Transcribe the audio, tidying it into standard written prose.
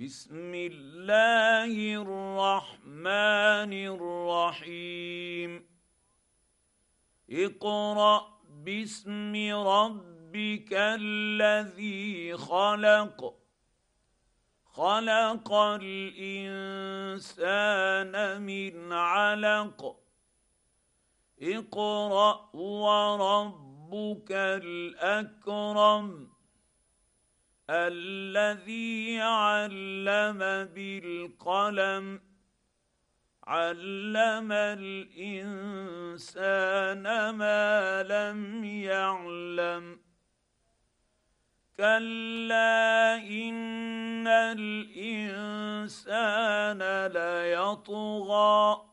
بسم الله الرحمن الرحيم اقرأ باسم ربك الذي خلق خلق الإنسان من علق اقرأ وربك الأكرم الذي علم بالقلم علم الإنسان ما لم يعلم كلا إن الإنسان ليطغى